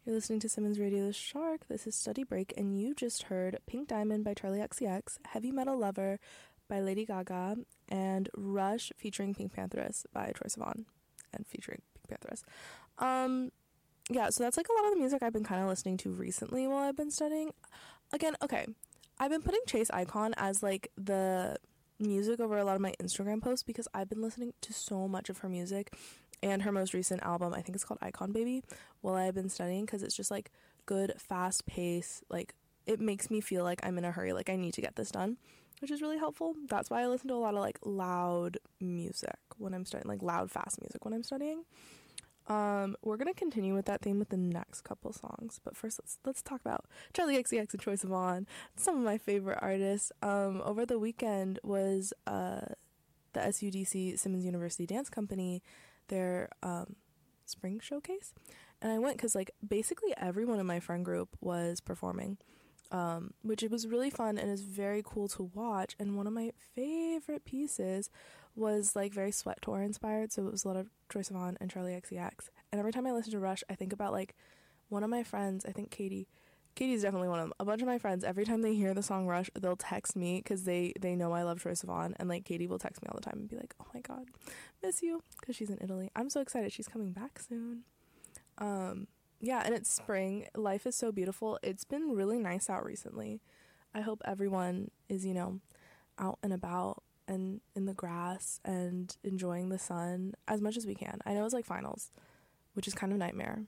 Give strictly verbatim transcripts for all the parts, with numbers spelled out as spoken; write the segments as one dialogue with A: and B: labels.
A: You're listening to Simmons Radio The Shark. This is Study Break, and you just heard Pink Diamond by Charlie X C X, Heavy Metal Lover by Lady Gaga, and Rush featuring Pink Pantheress by Troye Sivan, and featuring Pink Pantheress. Um, yeah, so that's like a lot of the music I've been kind of listening to recently while I've been studying. Again, okay, I've been putting Chase Icon as like the music over a lot of my Instagram posts because I've been listening to so much of her music and her most recent album, I think it's called Icon Baby, while I've been studying, because it's just like good fast pace, like it makes me feel like I'm in a hurry, like I need to get this done, which is really helpful. That's why I listen to a lot of like loud music when I'm studying, like loud fast music when I'm studying. Um, we're gonna continue with that theme with the next couple songs, but first let's let's talk about Charlie X C X and Troye Sivan, some of my favorite artists. Um, over the weekend was uh, the S U D C Simmons University Dance Company, their um, spring showcase, and I went because like basically everyone in my friend group was performing, um, which it was really fun and is very cool to watch. And one of my favorite pieces was like very Sweat Tour inspired, so it was a lot of Troye Sivan and Charlie X C X. And every time I listen to Rush, I think about like one of my friends, I think Katie. Katie's definitely one of them. A bunch of my friends, every time they hear the song Rush, they'll text me because they, they know I love Troye Sivan. And like Katie will text me all the time and be like, oh my god, miss you, because she's in Italy. I'm so excited. She's coming back soon. Um, yeah, and it's spring. Life is so beautiful. It's been really nice out recently. I hope everyone is, you know, out and about and in the grass and enjoying the sun as much as we can. I know it's like finals, which is kind of a nightmare.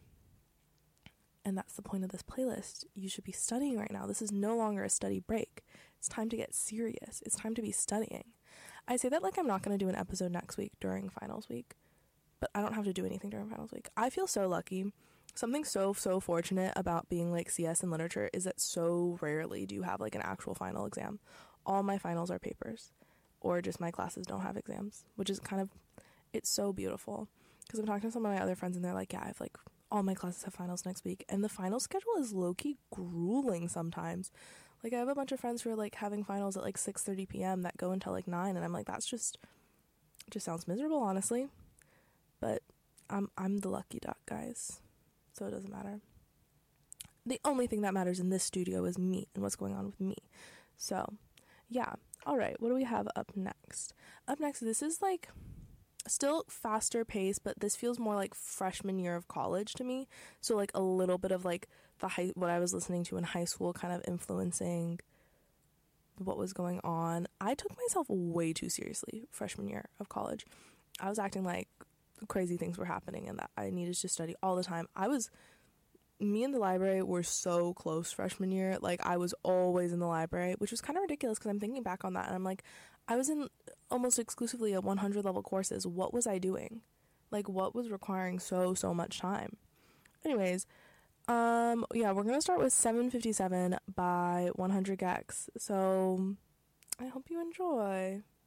A: And that's the point of this playlist. You should be studying right now. This is no longer a study break. It's time to get serious. It's time to be studying. I say that like I'm not going to do an episode next week during finals week, but I don't have to do anything during finals week. I feel so lucky. Something so, so fortunate about being like C S in literature is that so rarely do you have like an actual final exam. All my finals are papers, or just my classes don't have exams, which is kind of, it's so beautiful. Because I'm talking to some of my other friends and they're like, yeah, I've like, all my classes have finals next week, and the final schedule is low-key grueling sometimes. Like, I have a bunch of friends who are like having finals at like six thirty p.m. that go until like nine, and I'm like, that's just, it just sounds miserable, honestly. But I'm I'm the lucky duck, guys, so it doesn't matter. The only thing that matters in this studio is me and what's going on with me. So yeah, all right, what do we have up next? Up next, this is like still faster pace, but this feels more like freshman year of college to me. So like a little bit of like the high, what I was listening to in high school kind of influencing what was going on. I took myself way too seriously freshman year of college. I was acting like crazy things were happening and that I needed to study all the time. I was, me and the library were so close freshman year. Like I was always in the library, which was kind of ridiculous because I'm thinking back on that and I'm like, I was in almost exclusively at one hundred level courses. What was I doing? Like, what was requiring so, so much time? Anyways, um, yeah, we're going to start with seven fifty-seven by one hundred gecs. So I hope you enjoy.